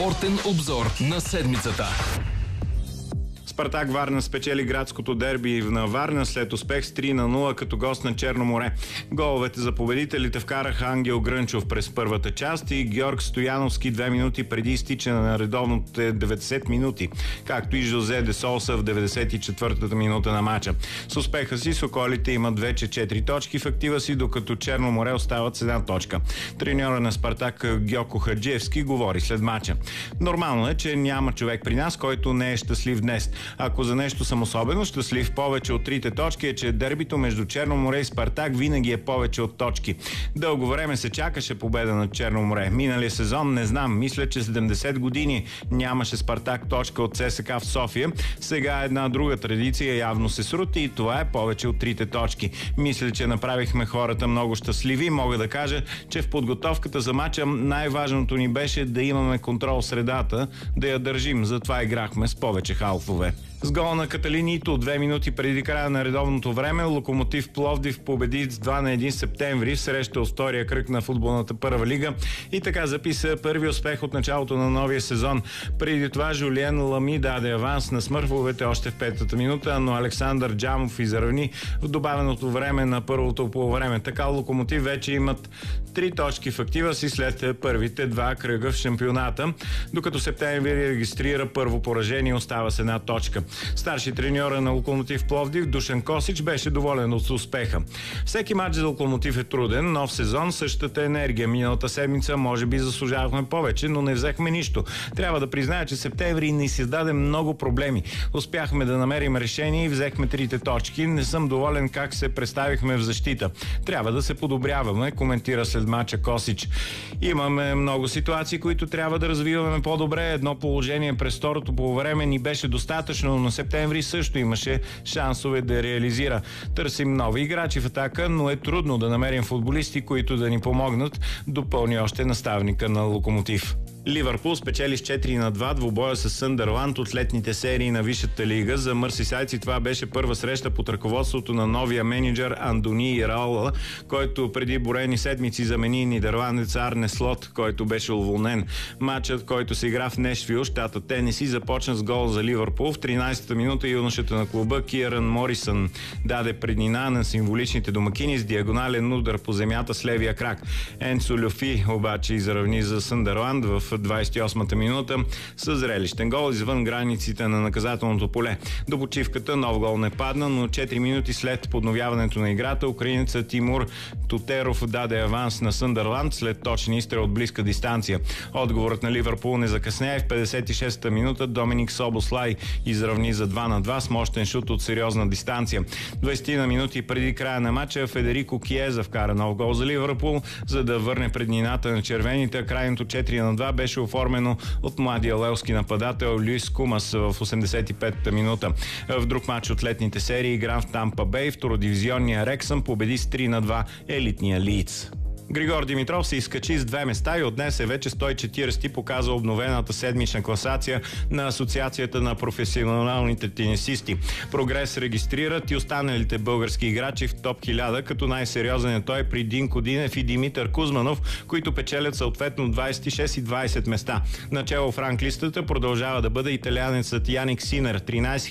Спортен обзор на седмицата. Спартак Варна спечели градското дерби на Варна след успех с 3-0 като гост на Черно море. Головете за победителите вкараха Ангел Грънчов през първата част и Георг Стояновски 2 минути преди изтичане на редовните 90 минути, както и Жозе де Солса в 94-та минута на матча. С успеха си соколите имат вече 4 точки в актива си, докато Черно море остават с 1 точка. Треньора на Спартак Гьоко Хаджиевски говори след матча. Нормално е, че няма човек при нас, който не е щастлив днес. Ако за нещо съм особено щастлив повече от 3 точки е, че дербито между Черно море и Спартак винаги е повече от точки. Дълго време се чакаше победа на Черно море. Миналия сезон не знам, мисля, че 70 години нямаше Спартак точка от ЦСКА в София. Сега една друга традиция явно се срути и това е повече от 3 точки. Мисля, че направихме хората много щастливи. Мога да кажа, че в подготовката за матча най-важното ни беше да имаме контрол средата, да я държим. Затова играхме с повече халфове. С гол на Каталин Ито 2 минути преди края на редовното време Локомотив Пловдив победи с 2-1 септември в среща от втория кръг на футболната първа лига и така записа първи успех от началото на новия сезон. Преди това Жулиен Лами даде аванс на смърфовете още в 5-та минута, но Александър Джамов изравни в добавеното време на първото полувреме. Така Локомотив вече имат 3 точки в актива си след първите 2 кръга в шампионата, докато септември регистрира първо поражение, остава с 1 точка. Старши треньора на Локомотив Пловдив Душан Косич беше доволен от успеха. Всеки матч за Локомотив е труден, нов сезон, същата енергия. Миналата седмица може би заслужавахме повече, но не взехме нищо. Трябва да призная, че септември ни създаде много проблеми. Успяхме да намерим решение и взехме 3 точки. Не съм доволен как се представихме в защита. Трябва да се подобряваме, коментира след матча Косич. Имаме много ситуации, които трябва да развиваме по-добре. Едно положение през второто полувреме ни беше достатъчно, но септември също имаше шансове да реализира. Търсим нови играчи в атака, но е трудно да намерим футболисти, които да ни помогнат, допълни още наставника на Локомотив. Ливърпул спечели с 4-2 двубоя с Съндърланд от летните серии на Висшата лига. За мърсисайци това беше първа среща под ръководството на новия менеджер Андони Ираола, който преди броени седмици замени нидерландец Арне Слот, който беше уволнен. Матчът, който се игра в Нешвил, щата Тенеси, започна с гол за Ливърпул. В 13-та минута юношата на клуба Киъран Морисън даде преднина на символичните домакини с диагонален удар по земята с левия крак. Енцо Люфи обаче изравни за Съндърланд в 28-та минута с зрелищен гол извън границите на наказателното поле. До почивката нов гол не падна, но 4 минути след подновяването на играта украинецът Тимур Тутеров даде аванс на Съндърланд след точен изстрел от близка дистанция. Отговорът на Ливърпул не закъсня и в 56-та минута Доминик Собослай изравни за 2-2 с мощен шут от сериозна дистанция. 20 на минути преди края на матча Федерико Киеза вкара нов гол за Ливърпул, за да върне преднината на червените. Крайното 4-2 беше оформено от младия лелски нападател Люис Кумас в 85-та минута. В друг матч от летните серии игран в Тампа Бей, втородивизионния Рексъм победи с 3-2 елитния Лийдс. Григор Димитров се изкачи с 2 места и отнес е вече 140, показа обновената седмична класация на Асоциацията на професионалните тенисисти. Прогрес регистрират и останалите български играчи в топ 1000, като най-сериозен е той при Динко Динев и Димитър Кузманов, които печелят съответно 26 и 20 места. Начело в ранглистата продължава да бъде италианецът Яник Синер, 13